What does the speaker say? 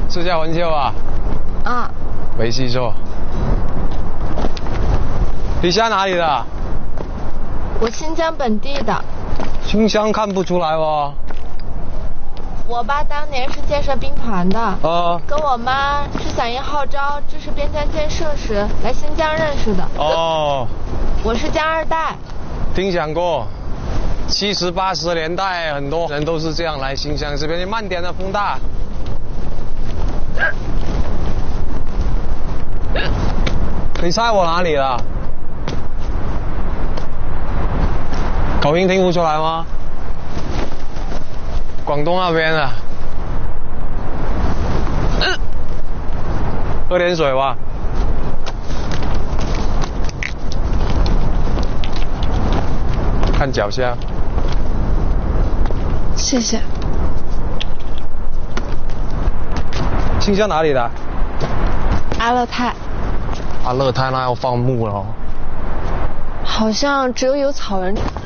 是叫文秀啊？ 啊。 没记错。你家哪里的？ 我新疆本地的。 新疆看不出来哦。 我爸当年是建设兵团的。跟我妈是响应号召支持边疆建设时来新疆认识的。 哦。 我是江二代。 听讲过。70、80年代，很多人都是这样来新疆这边。你慢点的，风大。你猜我哪里的？口音听不出来吗？广东那边的。喝点水吧。看脚下。 谢谢。 新疆哪里的？ 阿勒泰。 阿勒泰那要放牧了哦。 好像只有草原。